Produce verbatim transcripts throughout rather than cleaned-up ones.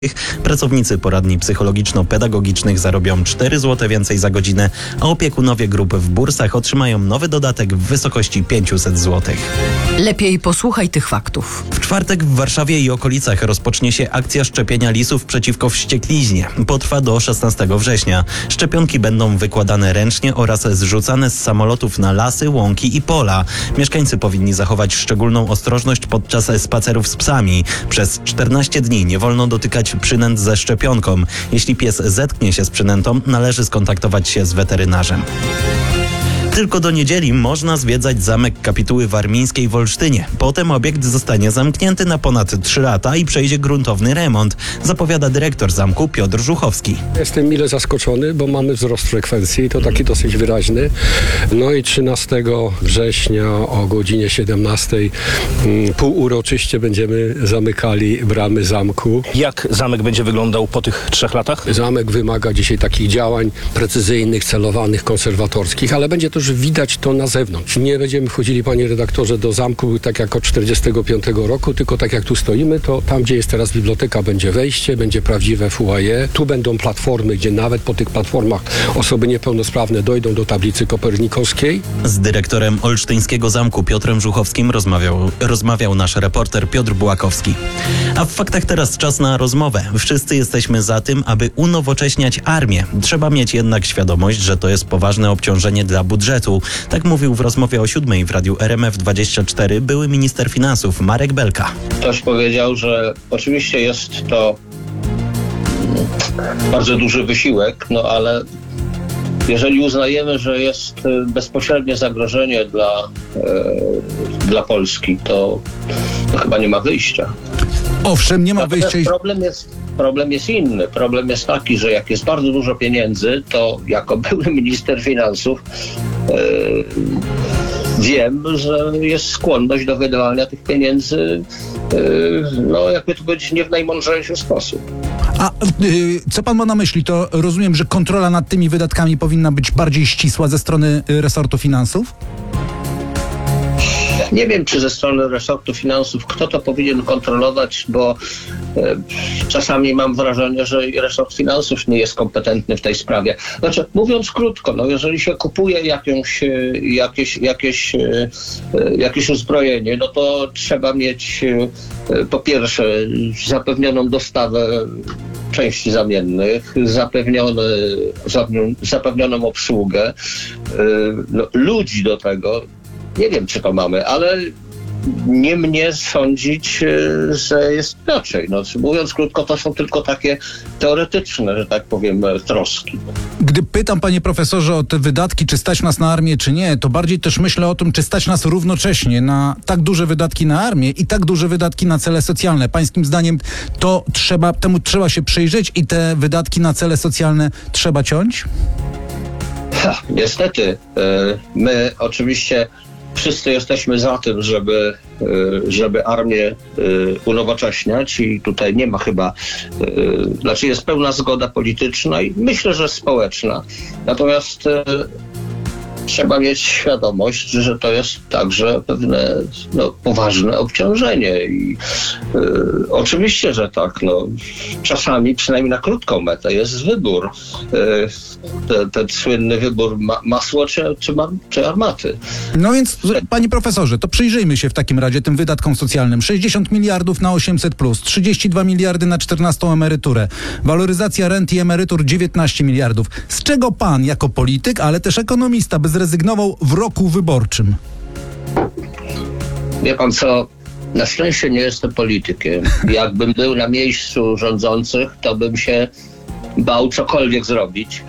Pracownicy poradni psychologiczno-pedagogicznych zarobią cztery złote więcej za godzinę, a opiekunowie grup w Bursach otrzymają nowy dodatek w wysokości pięćset złotych. Lepiej posłuchaj tych faktów. W czwartek w Warszawie i okolicach rozpocznie się akcja szczepienia lisów przeciwko wściekliźnie. Potrwa do szesnastego września. Szczepionki będą wykładane ręcznie oraz zrzucane z samolotów na lasy, łąki i pola. Mieszkańcy powinni zachować szczególną ostrożność podczas spacerów z psami. Przez czternaście dni nie wolno dotykać przynęt ze szczepionką. Jeśli pies zetknie się z przynętą, należy skontaktować się z weterynarzem. Tylko do niedzieli można zwiedzać Zamek Kapituły Warmińskiej w Olsztynie. Potem obiekt zostanie zamknięty na ponad trzy lata i przejdzie gruntowny remont, zapowiada dyrektor zamku Piotr Żuchowski. Jestem mile zaskoczony, bo mamy wzrost frekwencji, to taki dosyć wyraźny. No i trzynastego września o godzinie siedemnastej półuroczyście będziemy zamykali bramy zamku. Jak zamek będzie wyglądał po tych trzech latach? Zamek wymaga dzisiaj takich działań precyzyjnych, celowanych, konserwatorskich, ale będzie to, że widać to na zewnątrz. Nie będziemy wchodzili, panie redaktorze, do zamku tak jak od czterdziestego piątego roku, tylko tak jak tu stoimy, to tam, gdzie jest teraz biblioteka, będzie wejście, będzie prawdziwe foyer. Tu będą platformy, gdzie nawet po tych platformach osoby niepełnosprawne dojdą do tablicy kopernikowskiej. Z dyrektorem olsztyńskiego zamku Piotrem Żuchowskim rozmawiał, rozmawiał nasz reporter Piotr Bułakowski. A w faktach teraz czas na rozmowę. Wszyscy jesteśmy za tym, aby unowocześniać armię. Trzeba mieć jednak świadomość, że to jest poważne obciążenie dla budżetu. Tak mówił w rozmowie o siódmej w radiu R M F dwadzieścia cztery były minister finansów Marek Belka. Ktoś powiedział, że oczywiście jest to bardzo duży wysiłek, no ale jeżeli uznajemy, że jest bezpośrednie zagrożenie dla, e, dla Polski, to, to chyba nie ma wyjścia. Owszem, nie ma Natomiast wyjścia. Problem jest, problem jest inny. Problem jest taki, że jak jest bardzo dużo pieniędzy, to jako były minister finansów e, wiem, że jest skłonność do wydawania tych pieniędzy, e, no jakby to powiedzieć, nie w najmądrzejszy sposób. A y, co pan ma na myśli? To rozumiem, że kontrola nad tymi wydatkami powinna być bardziej ścisła ze strony y, resortu finansów? Nie wiem, czy ze strony resortu finansów kto to powinien kontrolować, bo e, czasami mam wrażenie, że resort finansów nie jest kompetentny w tej sprawie. Znaczy, mówiąc krótko, no jeżeli się kupuje jakąś, jakieś, jakieś, e, jakieś uzbrojenie, no to trzeba mieć e, po pierwsze zapewnioną dostawę części zamiennych, zapewnione, zapewnioną obsługę, e, no, ludzi do tego. Nie wiem, czy to mamy, ale nie mnie sądzić, że jest inaczej. No, mówiąc krótko, to są tylko takie teoretyczne, że tak powiem, troski. Gdy pytam, panie profesorze, o te wydatki, czy stać nas na armię, czy nie, to bardziej też myślę o tym, czy stać nas równocześnie na tak duże wydatki na armię i tak duże wydatki na cele socjalne. Pańskim zdaniem to trzeba, temu trzeba się przyjrzeć i te wydatki na cele socjalne trzeba ciąć? Ha, niestety. My oczywiście wszyscy jesteśmy za tym, żeby, żeby armię unowocześniać i tutaj nie ma chyba, znaczy jest pełna zgoda polityczna i myślę, że społeczna. Natomiast trzeba mieć świadomość, że to jest także pewne no, poważne obciążenie i y, oczywiście, że tak, no, czasami przynajmniej na krótką metę jest wybór, y, ten, ten słynny wybór ma, masło czy, czy, ma, czy armaty. No więc, panie profesorze, to przyjrzyjmy się w takim razie tym wydatkom socjalnym. sześćdziesiąt miliardów na osiemset plus, trzydzieści dwa miliardy na czternastą emeryturę, waloryzacja rent i emerytur dziewiętnaście miliardów. Z czego pan jako polityk, ale też ekonomista by zrezygnował w roku wyborczym? Wie pan co, na szczęście nie jestem politykiem. Jakbym był na miejscu rządzących, to bym się bał cokolwiek zrobić.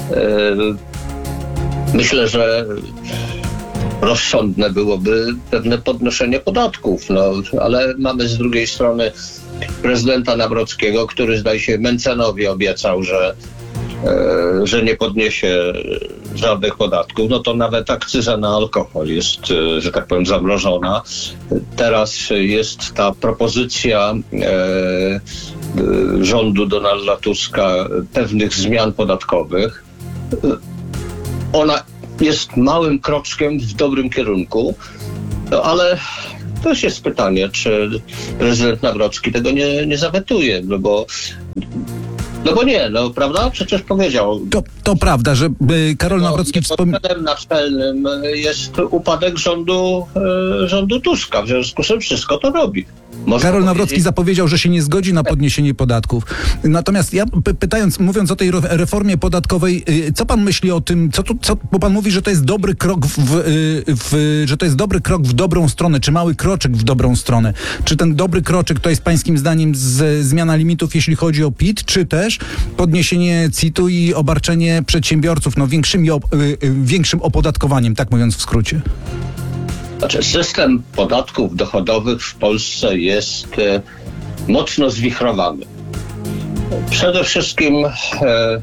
Myślę, że rozsądne byłoby pewne podnoszenie podatków, no, ale mamy z drugiej strony prezydenta Nawrockiego, który zdaje się Mencenowi obiecał, że że nie podniesie żadnych podatków, no to nawet akcyza na alkohol jest, że tak powiem, zamrożona. Teraz jest ta propozycja e, rządu Donalda Tuska pewnych zmian podatkowych. Ona jest małym kroczkiem w dobrym kierunku, no ale też jest pytanie, czy prezydent Nawrocki tego nie, nie zawetuje, no bo No bo nie, no prawda? Przecież powiedział. To, to prawda, że y, Karol No, Nawrocki wspomniał... celem naczelnym jest upadek rządu, e, rządu Tuska. W związku z tym wszystko to robi. Można Karol powiedzieć- Nawrocki zapowiedział, że się nie zgodzi na podniesienie podatków. Natomiast ja py- pytając, mówiąc o tej ro- reformie podatkowej, y, co pan myśli o tym, co tu, co, bo pan mówi, że to jest dobry krok w, w, y, w, że to jest dobry krok w dobrą stronę, czy mały kroczek w dobrą stronę. Czy ten dobry kroczek to jest pańskim zdaniem z, zmiana limitów, jeśli chodzi o P I T, czy też podniesienie C I T-u i obarczenie przedsiębiorców no, większymi, op- y, y, większym opodatkowaniem, tak mówiąc w skrócie? Znaczy, system podatków dochodowych w Polsce jest e, mocno zwichrowany. Przede wszystkim e,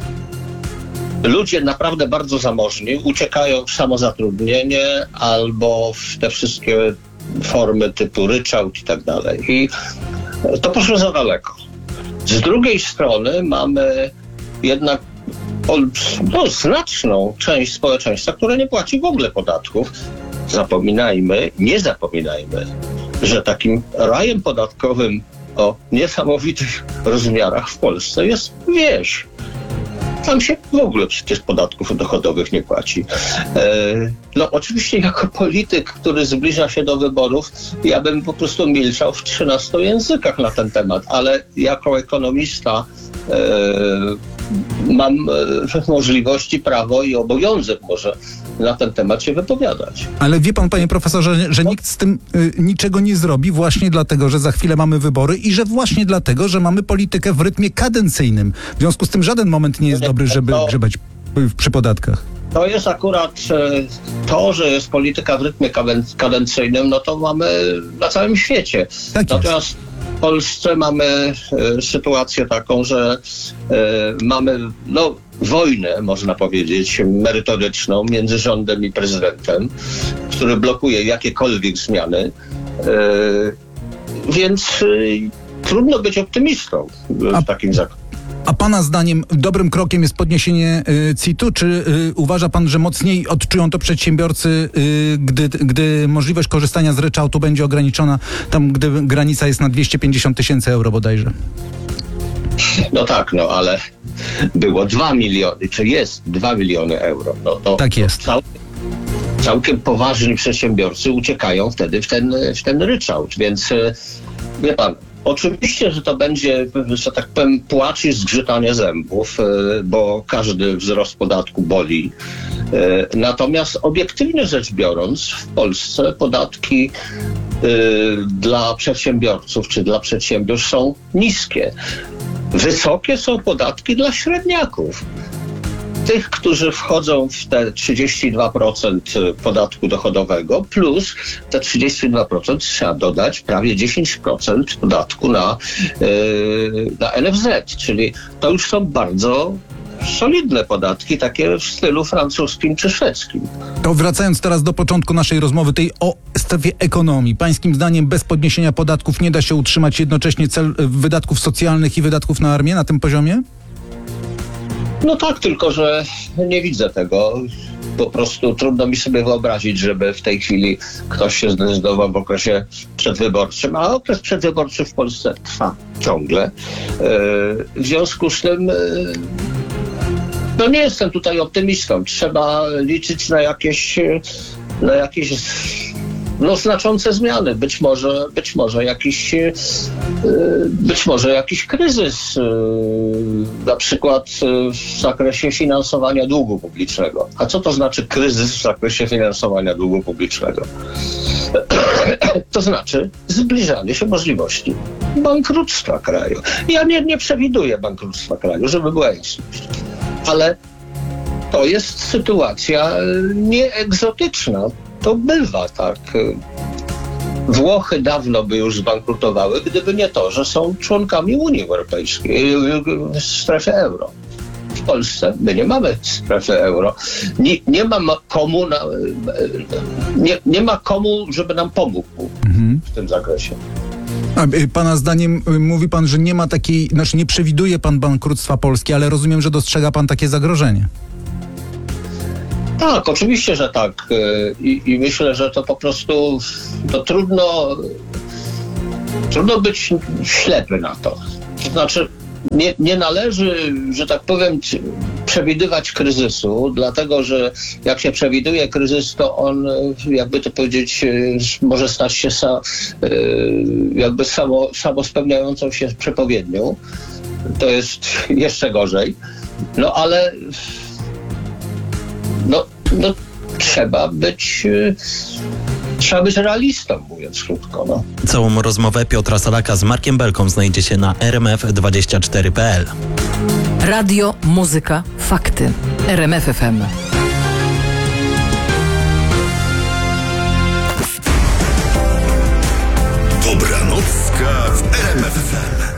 ludzie naprawdę bardzo zamożni uciekają w samozatrudnienie albo w te wszystkie formy typu ryczałt i tak dalej. I to poszło za daleko. Z drugiej strony mamy jednak ol- no, znaczną część społeczeństwa, które nie płaci w ogóle podatków. Zapominajmy, nie zapominajmy, że takim rajem podatkowym o niesamowitych rozmiarach w Polsce jest wieś. Tam się w ogóle przecież podatków dochodowych nie płaci. E, no oczywiście jako polityk, który zbliża się do wyborów, ja bym po prostu milczał w trzynastu językach na ten temat, ale jako ekonomista e, mam e, możliwości, prawo i obowiązek może na ten temat się wypowiadać. Ale wie pan, panie profesorze, że, że nikt z tym y, niczego nie zrobi właśnie dlatego, że za chwilę mamy wybory i że właśnie dlatego, że mamy politykę w rytmie kadencyjnym. W związku z tym żaden moment nie jest dobry, żeby To- grzebać y, przy podatkach. To jest akurat e, to, że jest polityka w rytmie kaden- kadencyjnym, no to mamy na całym świecie. Tak jest. Natomiast w Polsce mamy e, sytuację taką, że e, mamy no, wojnę, można powiedzieć, merytoryczną między rządem i prezydentem, który blokuje jakiekolwiek zmiany. E, więc e, trudno być optymistą w A- takim zakresie. A pana zdaniem dobrym krokiem jest podniesienie y, C I T-u, czy y, uważa pan, że mocniej odczują to przedsiębiorcy, y, gdy, gdy możliwość korzystania z ryczałtu będzie ograniczona, tam gdy granica jest na dwieście pięćdziesiąt tysięcy euro bodajże? No tak, no ale było dwa miliony, czy jest dwa miliony euro. No to Tak jest. Cał, całkiem poważni przedsiębiorcy uciekają wtedy w ten, w ten ryczałt, więc e, wie pan, oczywiście, że to będzie, że tak powiem, płacz i zgrzytanie zębów, e, bo każdy wzrost podatku boli. E, Natomiast obiektywnie rzecz biorąc, w Polsce podatki e, dla przedsiębiorców czy dla przedsiębiorstw są niskie. Wysokie są podatki dla średniaków. Tych, którzy wchodzą w te trzydzieści dwa procent podatku dochodowego, plus te trzydzieści dwa procent trzeba dodać prawie dziesięć procent podatku na, yy, na N F Z, czyli to już są bardzo solidne podatki, takie w stylu francuskim czy szwedzkim. To wracając teraz do początku naszej rozmowy, tej o strefie ekonomii. Pańskim zdaniem bez podniesienia podatków nie da się utrzymać jednocześnie cel wydatków socjalnych i wydatków na armię na tym poziomie? No tak, tylko że nie widzę tego. Po prostu trudno mi sobie wyobrazić, żeby w tej chwili ktoś się zdecydował w okresie przedwyborczym, a okres przedwyborczy w Polsce trwa ciągle. Yy, W związku z tym yy, no nie jestem tutaj optymistą. Trzeba liczyć na jakieś, na jakieś no, znaczące zmiany. Być może, być może jakiś yy, być może jakiś kryzys, yy, na przykład yy, w zakresie finansowania długu publicznego. A co to znaczy kryzys w zakresie finansowania długu publicznego? To znaczy zbliżanie się możliwości bankructwa kraju. Ja nie, nie przewiduję bankructwa kraju, żeby była jasność. Ale to jest sytuacja nieegzotyczna. To bywa tak. Włochy dawno by już zbankrutowały, gdyby nie to, że są członkami Unii Europejskiej, w strefie euro. W Polsce my nie mamy strefy euro. Nie, nie ma komu, na, nie, nie ma komu, żeby nam pomógł Mhm. w tym zakresie. A y, pana zdaniem y, mówi pan, że nie ma takiej, znaczy nie przewiduje pan bankructwa Polski, ale rozumiem, że dostrzega pan takie zagrożenie. Tak, oczywiście, że tak. I, i myślę, że to po prostu to trudno, trudno być ślepy na to. To znaczy, nie, nie należy, że tak powiem, przewidywać kryzysu, dlatego że jak się przewiduje kryzys, to on, jakby to powiedzieć, może stać się sa, jakby samo, samospełniającą się przepowiednią. To jest jeszcze gorzej. No ale no, no trzeba być trzeba być realistą, mówiąc krótko. No. Całą rozmowę Piotra Salaka z Markiem Belką znajdziecie na r m f dwadzieścia cztery kropka p l. Radio, muzyka, fakty. R M F F M. Dobranocka w R M F F M.